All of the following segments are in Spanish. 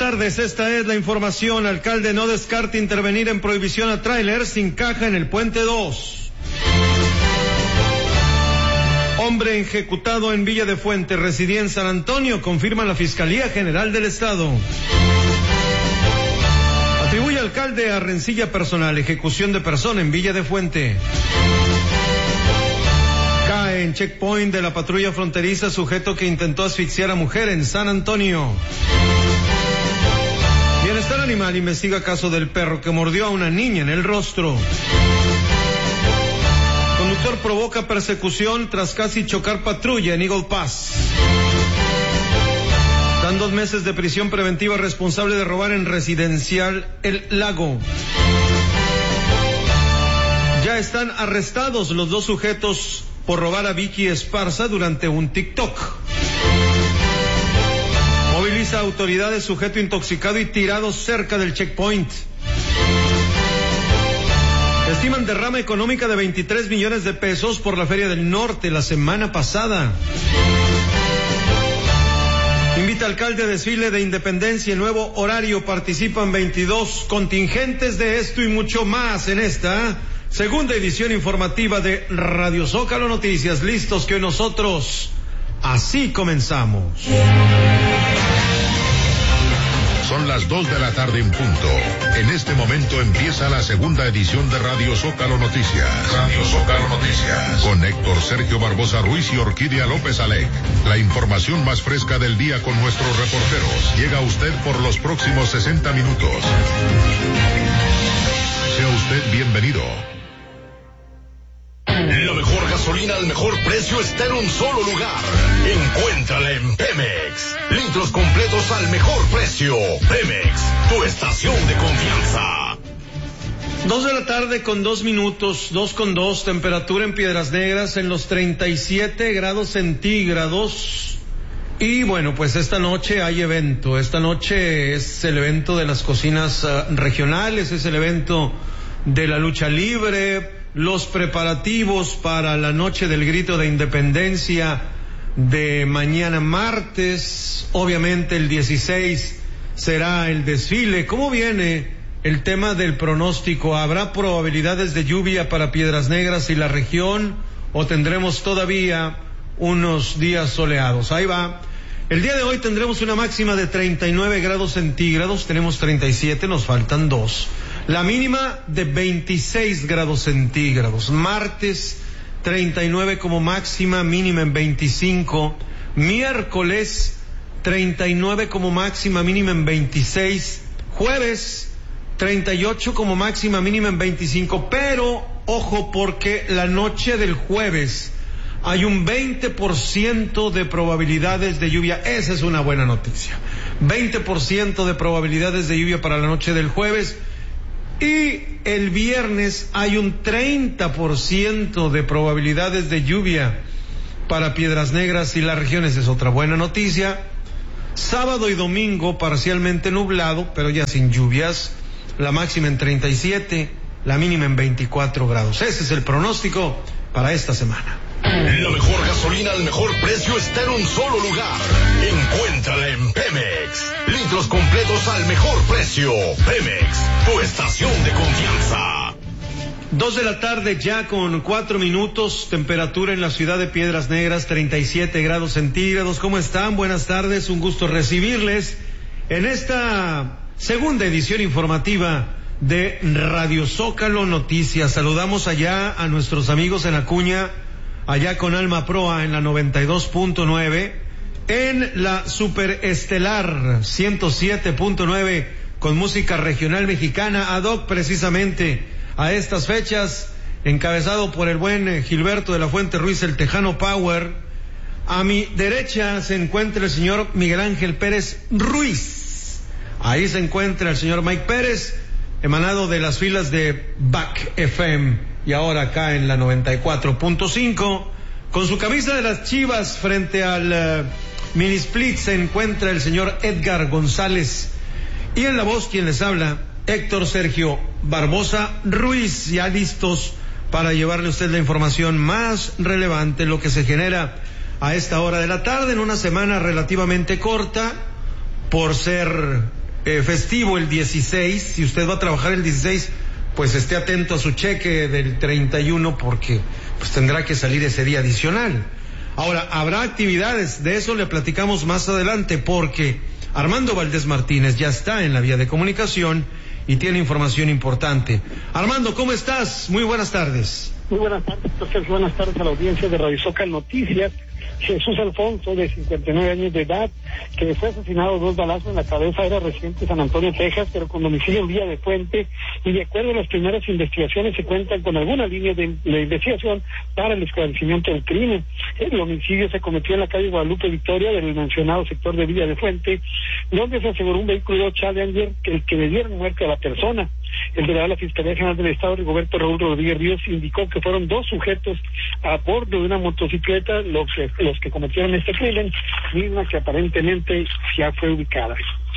tardes, esta es la información. Alcalde no descarta intervenir en prohibición a tráiler sin caja en el Puente 2. Hombre ejecutado en Villa de Fuente, residía en San Antonio, confirma la Fiscalía General del Estado. Atribuye alcalde a rencilla personal, ejecución de persona en Villa de Fuente. Cae en checkpoint de la patrulla fronteriza sujeto que intentó asfixiar a mujer en San Antonio. Bienestar Animal investiga caso del perro que mordió a una niña en el rostro. Conductor provoca persecución tras casi chocar patrulla en Eagle Pass. Dan 2 meses de prisión preventiva responsable de robar en residencial El Lago. Ya están arrestados los 2 sujetos por robar a Vicky Esparza durante un TikTok. Moviliza autoridades, sujeto intoxicado y tirado cerca del checkpoint. Estiman derrama económica de 23 millones de pesos por la Feria del Norte la semana pasada. Invita alcalde a desfile de Independencia en nuevo horario. Participan 22 contingentes de esto y mucho más en esta segunda edición informativa de Radio Zócalo Noticias. Listos que nosotros así comenzamos. Son las 2 de la tarde en punto. En este momento empieza la segunda edición de Radio Zócalo Noticias. Radio Zócalo Noticias. Con Héctor Sergio Barbosa Ruiz y Orquídea López Alec. La información más fresca del día con nuestros reporteros. Llega a usted por los próximos 60 minutos. Sea usted bienvenido. La mejor gasolina al mejor precio está en un solo lugar. Encuéntrala en Pemex. Litros completos al mejor precio. Pemex, tu estación de confianza. 2 de la tarde con 2 minutos, 2:02, temperatura en Piedras Negras en los 37 grados centígrados. Y bueno, pues esta noche hay evento. Esta noche es el evento de las cocinas regionales, es el evento de la lucha libre, los preparativos para la noche del grito de independencia de mañana martes. Obviamente el 16 será el desfile. ¿Cómo viene el tema del pronóstico? ¿Habrá probabilidades de lluvia para Piedras Negras y la región o tendremos todavía unos días soleados? Ahí va. El día de hoy tendremos una máxima de 39 grados centígrados, tenemos 37, nos faltan 2. La mínima de 26 grados centígrados. Martes, 39 como máxima, mínima en 25. Miércoles, 39 como máxima, mínima en 26. Jueves, 38 como máxima, mínima en 25. Pero, ojo, porque la noche del jueves hay un 20% de probabilidades de lluvia. Esa es una buena noticia. 20% de probabilidades de lluvia para la noche del jueves. Y el viernes hay un 30% de probabilidades de lluvia para Piedras Negras y las regiones. Es otra buena noticia. Sábado y domingo parcialmente nublado, pero ya sin lluvias. La máxima en 37, la mínima en 24 grados. Ese es el pronóstico para esta semana. La mejor gasolina al mejor precio está en un solo lugar. Encuéntrala en Pemex. Litros completos al mejor precio. Pemex, tu estación de confianza. 2 de la tarde ya con 4 minutos, temperatura en la ciudad de Piedras Negras, 37 grados centígrados. ¿Cómo están? Buenas tardes, un gusto recibirles en esta segunda edición informativa de Radio Zócalo Noticias. Saludamos allá a nuestros amigos en Acuña, allá con Alma Proa en la 92.9, en la Superestelar 107.9 con música regional mexicana, ad hoc precisamente a estas fechas, encabezado por el buen Gilberto de la Fuente Ruiz, el Tejano Power. A mi derecha se encuentra el señor Miguel Ángel Pérez Ruiz. Ahí se encuentra el señor Mike Pérez, emanado de las filas de Back FM. Y ahora acá en la 94.5, con su camisa de las Chivas frente al Mini Split se encuentra el señor Edgar González. Y en la voz quien les habla, Héctor Sergio Barbosa Ruiz, ya listos para llevarle a usted la información más relevante, lo que se genera a esta hora de la tarde en una semana relativamente corta, por ser festivo el 16. Si usted va a trabajar el 16, pues esté atento a su cheque del 31 porque pues tendrá que salir ese día adicional. Ahora, habrá actividades, de eso le platicamos más adelante porque Armando Valdés Martínez ya está en la vía de comunicación y tiene información importante. Armando, ¿cómo estás? Muy buenas tardes. Muy buenas tardes, entonces buenas tardes a la audiencia de Radio Zócalo Noticias. Jesús Alfonso, de 59 años de edad, que fue asesinado 2 balazos en la cabeza, era residente de San Antonio, Texas, pero con domicilio en Villa de Fuente, y de acuerdo a las primeras investigaciones se cuentan con alguna línea de investigación para el esclarecimiento del crimen. El homicidio se cometió en la calle Guadalupe Victoria del mencionado sector de Villa de Fuente, donde se aseguró un vehículo Challenger que le dieron muerte a la persona. El delegado de la Fiscalía General del Estado, Rigoberto Raúl Rodríguez Ríos, indicó que fueron 2 sujetos a bordo de una motocicleta los que cometieron este crimen, misma que aparentemente ya fue ubicada.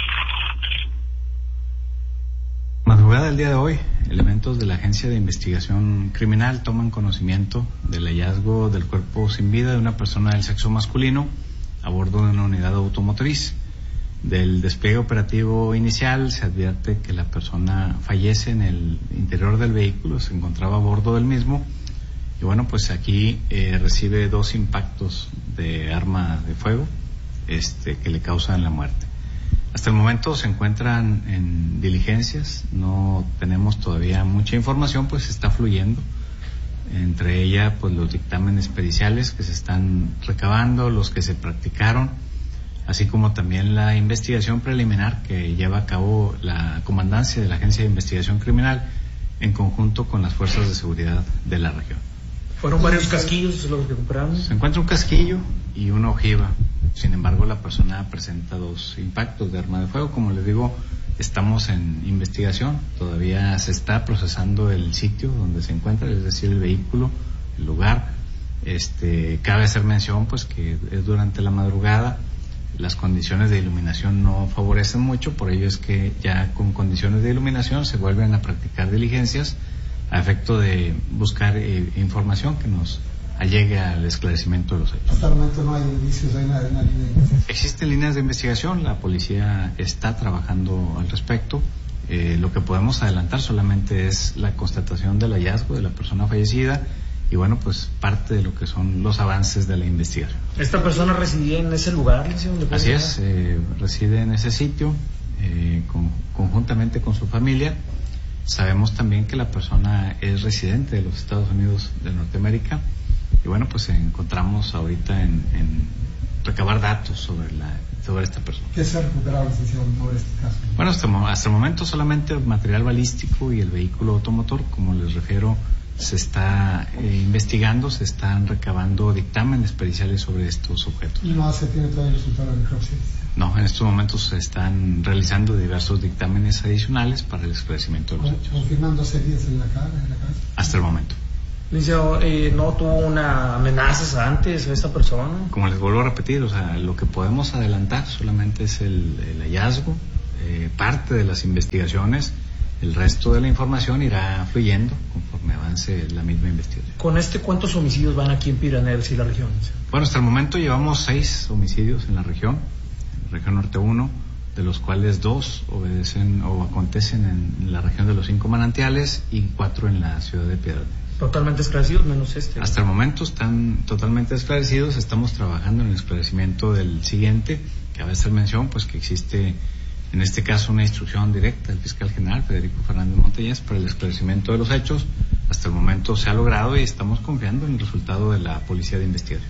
Madrugada del día de hoy, elementos de la Agencia de Investigación Criminal toman conocimiento del hallazgo del cuerpo sin vida de una persona del sexo masculino a bordo de una unidad automotriz. Del despliegue operativo inicial se advierte que la persona fallece en el interior del vehículo, se encontraba a bordo del mismo y bueno, pues aquí recibe 2 impactos de arma de fuego que le causan la muerte. Hasta el momento se encuentran en diligencias, no tenemos todavía mucha información, pues está fluyendo. Entre ella, pues los dictámenes periciales que se están recabando, los que se practicaron, así como también la investigación preliminar que lleva a cabo la comandancia de la Agencia de Investigación Criminal en conjunto con las fuerzas de seguridad de la región. ¿Fueron varios casquillos los que compraron? Se encuentra un casquillo y una ojiva. Sin embargo, la persona presenta 2 impactos de arma de fuego. Como les digo, estamos en investigación. Todavía se está procesando el sitio donde se encuentra, es decir, el vehículo, el lugar. Cabe hacer mención, pues, que es durante la madrugada. Las condiciones de iluminación no favorecen mucho, por ello es que ya con condiciones de iluminación se vuelven a practicar diligencias a efecto de buscar información que nos allegue al esclarecimiento de los hechos. Hasta el momento no hay indicios, hay una línea de investigación. Existen líneas de investigación, la policía está trabajando al respecto. Lo que podemos adelantar solamente es la constatación del hallazgo de la persona fallecida y bueno, pues parte de lo que son los avances de la investigación. ¿Esta persona residía en ese lugar? Así es, reside en ese sitio conjuntamente con su familia. Sabemos también que la persona es residente de los Estados Unidos de Norteamérica y bueno, pues encontramos ahorita en recabar datos sobre esta persona. ¿Qué se ha recuperado, licenciado, por este caso? Bueno, hasta el momento solamente material balístico y el vehículo automotor, como les refiero, se está investigando, se están recabando dictámenes periciales sobre estos objetos. ¿Y no se tiene todavía el resultado de la necropsia? No, en estos momentos se están realizando diversos dictámenes adicionales para el esclarecimiento de los hechos. ¿Confirmando heridas en la cabeza? Hasta el momento. Licenciado, ¿no tuvo una amenazas antes a esta persona? Como les vuelvo a repetir, o sea, lo que podemos adelantar solamente es el hallazgo, parte de las investigaciones. El resto de la información irá fluyendo conforme avance la misma investigación. ¿Con cuántos homicidios van aquí en Piraneros y la región? Bueno, hasta el momento llevamos 6 homicidios en la región Norte 1, de los cuales 2 obedecen o acontecen en la región de los 5 manantiales y 4 en la ciudad de Piedras Negras. ¿Totalmente esclarecidos menos este? Hasta el momento están totalmente esclarecidos, estamos trabajando en el esclarecimiento del siguiente. Cabe hacer mención, pues, que existe en este caso una instrucción directa del fiscal general Federico Fernández Montañez para el esclarecimiento de los hechos. Hasta el momento se ha logrado y estamos confiando en el resultado de la Policía de Investigación.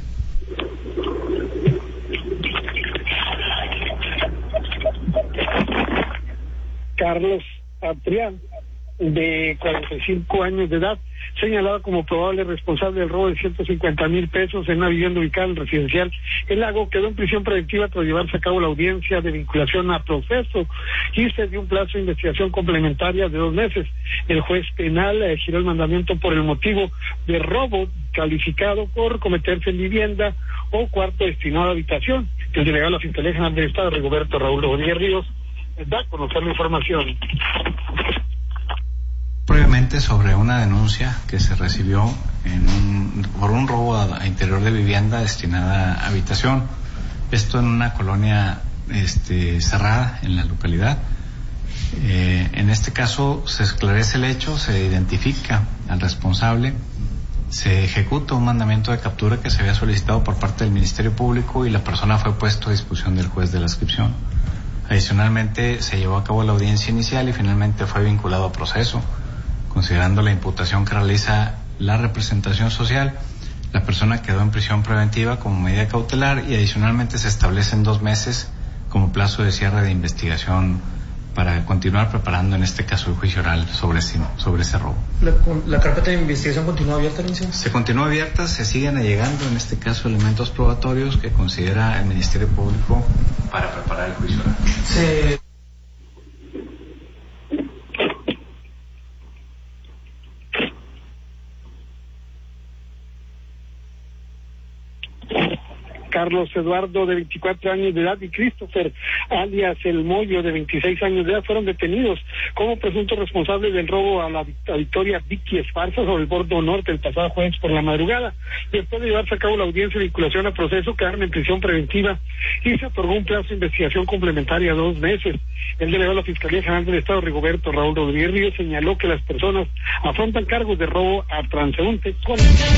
Carlos Adrián, de 45 años de edad, señalado como probable responsable del robo de 150,000 pesos en una vivienda ubicada en el residencial El Lago, quedó en prisión preventiva tras llevarse a cabo la audiencia de vinculación a proceso y se dio un plazo de investigación complementaria de 2 meses. El juez penal giró el mandamiento por el motivo de robo calificado por cometerse en vivienda o cuarto destinado a habitación. El delegado de la Fiscalía General del Estado, Rigoberto Raúl Rodríguez Ríos, da a conocer la información. Previamente sobre una denuncia que se recibió por un robo a interior de vivienda destinada a habitación, esto en una colonia cerrada en la localidad, En este caso se esclarece el hecho, se identifica al responsable, se ejecuta un mandamiento de captura que se había solicitado por parte del Ministerio Público y la persona fue puesto a disposición del juez de la adscripción. Adicionalmente se llevó a cabo la audiencia inicial y finalmente fue vinculado a proceso. Considerando la imputación que realiza la representación social, la persona quedó en prisión preventiva como medida cautelar y adicionalmente se establecen 2 meses como plazo de cierre de investigación para continuar preparando en este caso el juicio oral sobre ese robo. ¿La carpeta de investigación continúa abierta, Lince? Se continúa abierta, se siguen allegando en este caso elementos probatorios que considera el Ministerio Público para preparar el juicio oral. Carlos Eduardo, de 24 años de edad, y Christopher, alias El Moyo, de 26 años de edad, fueron detenidos como presuntos responsables del robo a la Victoria Vicky Esparza sobre el bordo norte el pasado jueves por la madrugada. Después de llevarse a cabo la audiencia de vinculación a proceso, quedaron en prisión preventiva y se otorgó un plazo de investigación complementaria de 2 meses. El delegado de la Fiscalía General del Estado, Rigoberto Raúl Rodríguez Ríos, señaló que las personas afrontan cargos de robo a transeúntes con...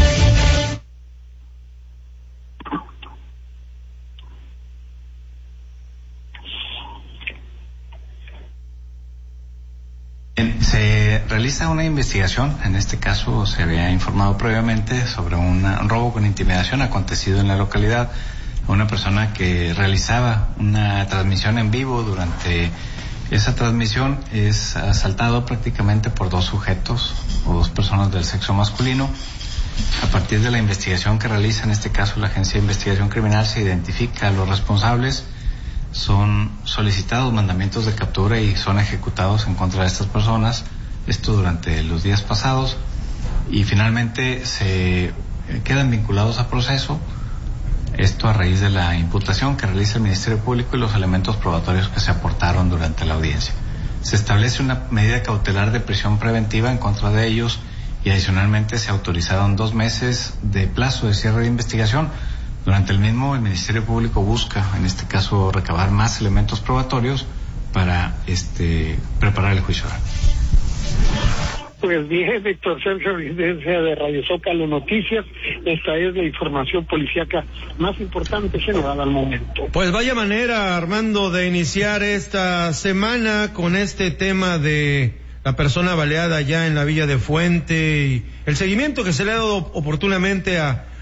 Se realiza una investigación, en este caso se había informado previamente sobre un robo con intimidación acontecido en la localidad a una persona que realizaba una transmisión en vivo. Durante esa transmisión es asaltado prácticamente por 2 sujetos o 2 personas del sexo masculino. A partir de la investigación que realiza, en este caso la Agencia de Investigación Criminal, se identifica a los responsables. Son solicitados mandamientos de captura y son ejecutados en contra de estas personas, esto durante los días pasados, y finalmente se quedan vinculados a proceso, esto a raíz de la imputación que realiza el Ministerio Público y los elementos probatorios que se aportaron durante la audiencia. Se establece una medida cautelar de prisión preventiva en contra de ellos y adicionalmente se autorizaron 2 meses de plazo de cierre de investigación. Durante el mismo, el Ministerio Público busca, en este caso, recabar más elementos probatorios para preparar el juicio oral. Pues bien, Víctor Sergio, de Radio Zócalo Noticias, esta es la información policíaca más importante generada al momento. Pues vaya manera, Armando, de iniciar esta semana con este tema de la persona baleada allá en la Villa de Fuente y el seguimiento que se le ha dado oportunamente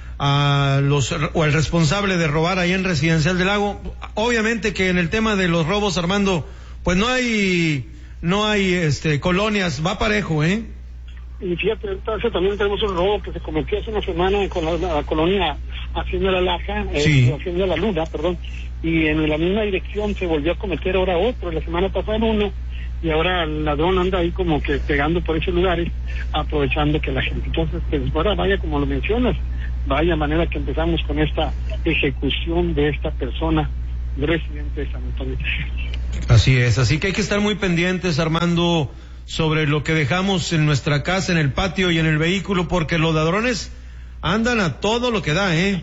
al responsable de robar ahí en Residencial del Lago. Obviamente que en el tema de los robos, Armando, pues no hay colonias, va parejo, ¿eh? Y fíjate, entonces también tenemos un robo que se cometió hace una semana con la colonia Hacienda La Laja, sí. Hacienda La Luna, perdón, y en la misma dirección se volvió a cometer ahora otro, la semana pasada uno, y ahora el ladrón anda ahí como que pegando por esos lugares, aprovechando que la gente, entonces, pues ahora vaya como lo mencionas, vaya manera que empezamos con esta ejecución de esta persona residente de San Antonio. Así es, así que hay que estar muy pendientes, Armando, sobre lo que dejamos en nuestra casa, en el patio y en el vehículo, porque los ladrones andan a todo lo que da, ¿eh?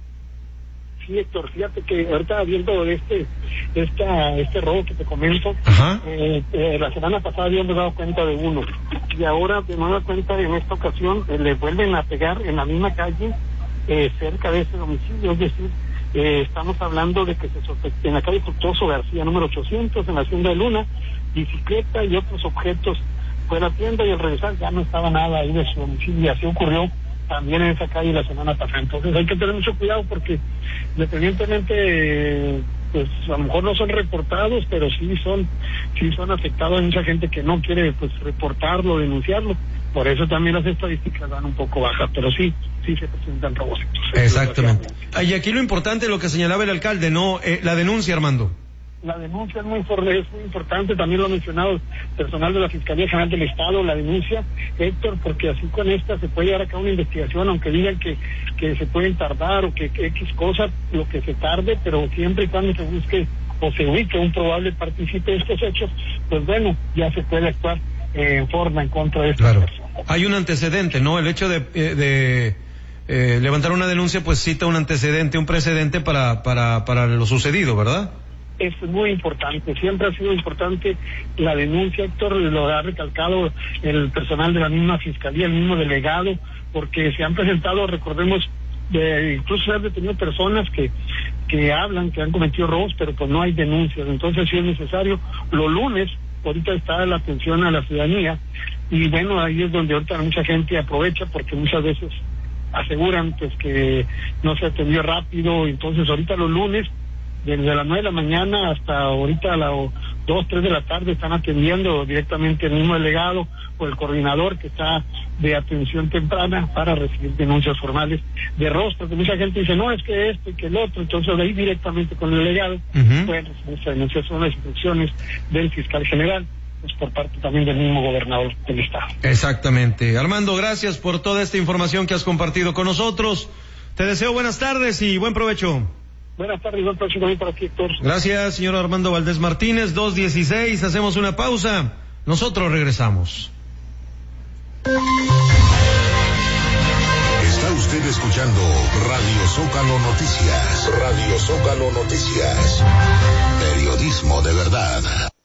Sí, Héctor, fíjate que ahorita viendo este robo que te comento, la semana pasada habíamos dado cuenta de uno, y ahora de nueva cuenta en esta ocasión le vuelven a pegar en la misma calle, cerca de ese domicilio, es decir, estamos hablando de que se sospecha en la calle Fructuoso García, número 800, en la Hacienda de Luna, bicicleta y otros objetos fue la tienda, y al regresar ya no estaba nada ahí de su domicilio, y así ocurrió también en esa calle la semana pasada. Entonces hay que tener mucho cuidado porque independientemente pues a lo mejor no son reportados, pero sí son afectados. Hay mucha gente que no quiere pues reportarlo, denunciarlo, por eso también las estadísticas dan un poco bajas, pero sí se presentan robos. Exactamente. Y aquí lo importante, lo que señalaba el alcalde, ¿no? La denuncia, Armando. La denuncia es muy importante, también lo ha mencionado el personal de la Fiscalía General del Estado, la denuncia, Héctor, porque así con esta se puede llevar a cabo una investigación, aunque digan que se pueden tardar o que X cosa, lo que se tarde, pero siempre y cuando se busque o se ubique un probable partícipe de estos hechos, pues bueno, ya se puede actuar en forma en contra de esta persona. Hay un antecedente, ¿no? El hecho de levantar una denuncia, pues cita un antecedente, un precedente para lo sucedido, ¿verdad? es muy importante, siempre ha sido importante la denuncia, Héctor, lo ha recalcado el personal de la misma fiscalía, el mismo delegado, porque se han presentado, recordemos, incluso se han detenido personas que hablan, que han cometido robos, pero pues no hay denuncias, entonces sí es necesario. Los lunes, ahorita está la atención a la ciudadanía, y bueno, ahí es donde ahorita mucha gente aprovecha, porque muchas veces aseguran pues que no se atendió rápido, entonces ahorita los lunes, desde las 9 de la mañana hasta ahorita a las 2, 3 de la tarde están atendiendo directamente el mismo delegado o el coordinador que está de atención temprana para recibir denuncias formales de rostros, que mucha gente dice, no, es que esto y que el otro, entonces de ahí directamente con el delegado pueden recibir esa denuncia, son las instrucciones del fiscal general, pues por parte también del mismo gobernador del estado. Exactamente. Armando, gracias por toda esta información que has compartido con nosotros. Te deseo buenas tardes y buen provecho. Buenas tardes, buen provecho también para ti, Héctor. Gracias, señor Armando Valdés Martínez. 2:16, hacemos una pausa. Nosotros regresamos. Está usted escuchando Radio Zócalo Noticias. Radio Zócalo Noticias. Periodismo de verdad.